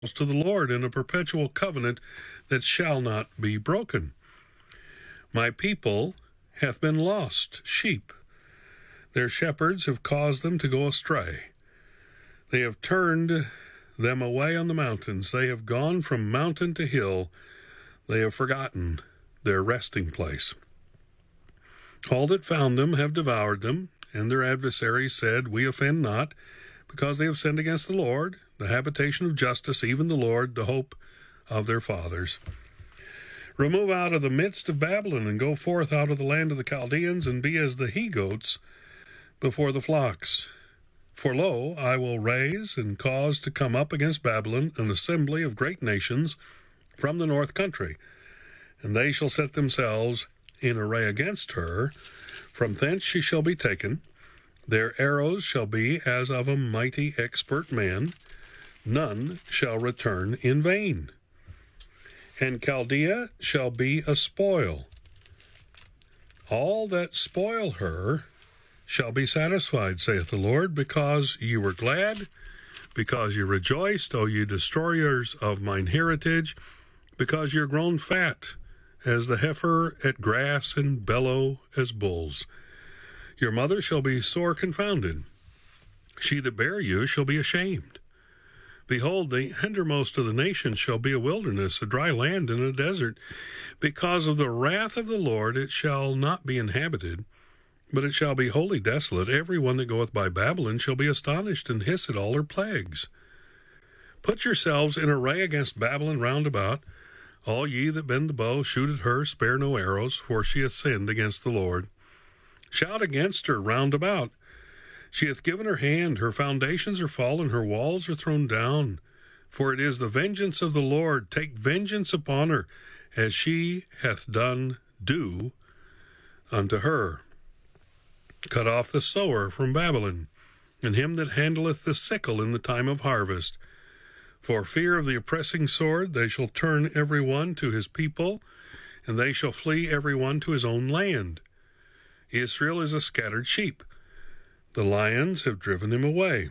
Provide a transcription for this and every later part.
to the Lord in a perpetual covenant that shall not be broken. My people hath been lost sheep. Their shepherds have caused them to go astray. They have turned them away on the mountains. They have gone from mountain to hill. They have forgotten their resting place. All that found them have devoured them, and their adversaries said, We offend not, because they have sinned against the Lord, the habitation of justice, even the Lord, the hope of their fathers. Remove out of the midst of Babylon, and go forth out of the land of the Chaldeans, and be as the he-goats before the flocks. For lo, I will raise and cause to come up against Babylon an assembly of great nations from the north country, and they shall set themselves in array against her. From thence she shall be taken. Their arrows shall be as of a mighty expert man. None shall return in vain. And Chaldea shall be a spoil. All that spoil her shall be satisfied, saith the Lord, because ye were glad, because ye rejoiced, O ye destroyers of mine heritage, because ye are grown fat as the heifer at grass, and bellow as bulls. Your mother shall be sore confounded. She that bare you shall be ashamed. Behold, the hindermost of the nations shall be a wilderness, a dry land, and a desert. Because of the wrath of the Lord it shall not be inhabited, but it shall be wholly desolate. Every one that goeth by Babylon shall be astonished, and hiss at all her plagues. Put yourselves in array against Babylon round about. All ye that bend the bow, shoot at her, spare no arrows, for she hath sinned against the Lord. Shout against her round about. She hath given her hand, her foundations are fallen, her walls are thrown down. For it is the vengeance of the Lord. Take vengeance upon her, as she hath done, do unto her. Cut off the sower from Babylon, and him that handleth the sickle in the time of harvest. For fear of the oppressing sword, they shall turn every one to his people, and they shall flee every one to his own land. Israel is a scattered sheep. The lions have driven him away.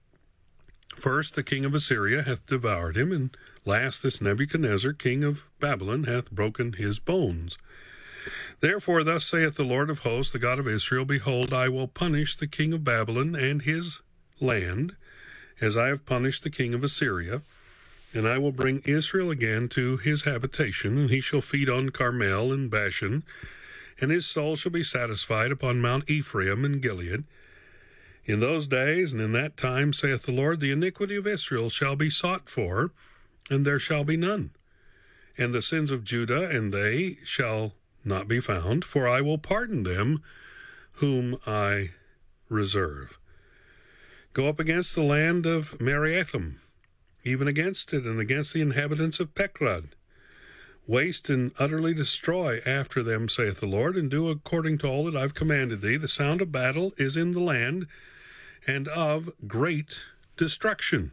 First the king of Assyria hath devoured him, and last this Nebuchadnezzar, king of Babylon, hath broken his bones. Therefore thus saith the Lord of hosts, the God of Israel, Behold, I will punish the king of Babylon and his land, as I have punished the king of Assyria, and I will bring Israel again to his habitation, and he shall feed on Carmel and Bashan, and his soul shall be satisfied upon Mount Ephraim and Gilead. In those days and in that time, saith the Lord, the iniquity of Israel shall be sought for, and there shall be none. And the sins of Judah, and they shall not be found, for I will pardon them whom I reserve. Go up against the land of Meriathim, even against it, and against the inhabitants of Pechrad. Waste and utterly destroy after them, saith the Lord, and do according to all that I've commanded thee. The sound of battle is in the land, and of great destruction.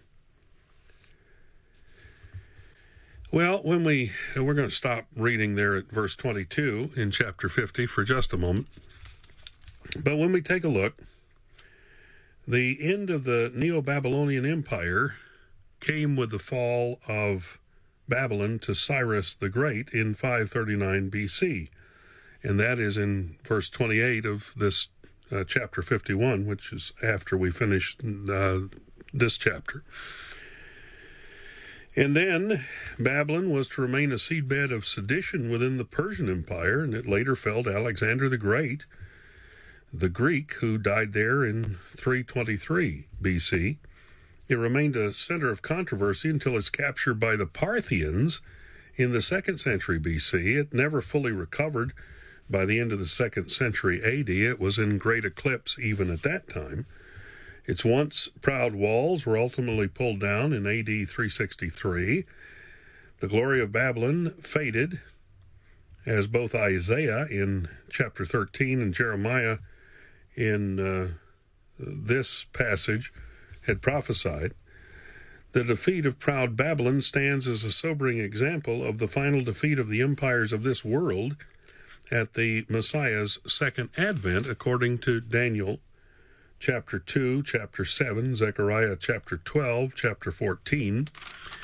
Well, we're going to stop reading there at verse 22 in chapter 50 for just a moment. But when we take a look, the end of the Neo-Babylonian Empire came with the fall of Babylon to Cyrus the Great in 539 BC. And that is in verse 28 of this chapter 51, which is after we finish this chapter. And then Babylon was to remain a seedbed of sedition within the Persian Empire, and it later fell to Alexander the Great, the Greek, who died there in 323 BC. It remained a center of controversy until its capture by the Parthians in the 2nd century BC. It never fully recovered by the end of the 2nd century AD. It was in great eclipse even at that time. Its once proud walls were ultimately pulled down in AD 363. The glory of Babylon faded, as both Isaiah in chapter 13 and Jeremiah in this passage had prophesied. The defeat of proud Babylon stands as a sobering example of the final defeat of the empires of this world at the Messiah's second advent, according to Daniel chapter 2, chapter 7, Zechariah chapter 12, chapter 14,